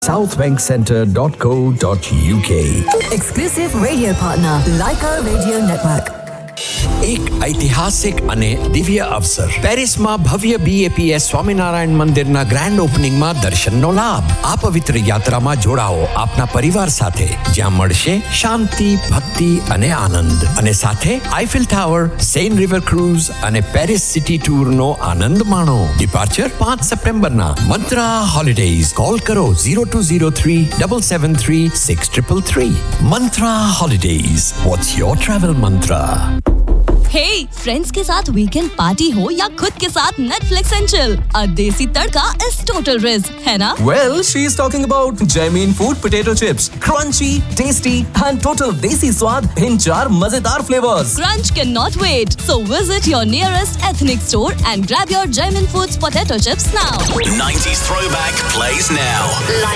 southbankcenter.co.uk. Exclusive radio partner, Leica Radio Network. એક ઐતિહાસિક અને દિવ્ય અવસર પેરિસમાં ભવ્ય BAPS સ્વામિનારાયણ મંદિરના ગ્રાન્ડ ઓપનિંગમાં દર્શનનો લાભ. આ પવિત્ર યાત્રામાં જોડાઓ આપના પરિવાર સાથે, જ્યાં મળશે શાંતિ, ભક્તિ અને આનંદ. અને સાથે Eiffel tower, Sen river cruise અને પેરિસ સિટી ટૂરનો આનંદ માણો. ડિપાર્ચર 5 સપ્ટેમ્બરના. મંત્રા હોલિડેઝ. કોલ કરો 0203 773 6333. મંત્રા holidays. What's your travel mantra? Hey, friends के साथ वीकेंड पार्टी हो या खुद के साथ नेटफ्लिक्स एंड चिल, अ देसी तड़का इज टोटल रिस्क, है ना? Well, she's talking about Jaimeen Food Potato Chips. Crunchy, tasty and total desi swad in 4 मजेदार flavors. Crunch cannot wait. So visit your nearest ethnic store and grab your Jaimeen Foods Potato Chips now. 90s throwback plays now.